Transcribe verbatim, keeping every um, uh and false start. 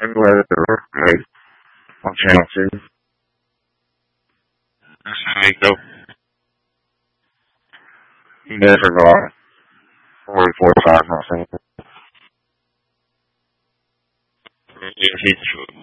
Anyway, right on channel two. That's Nico. He never got forty, forty-five, not saying. He's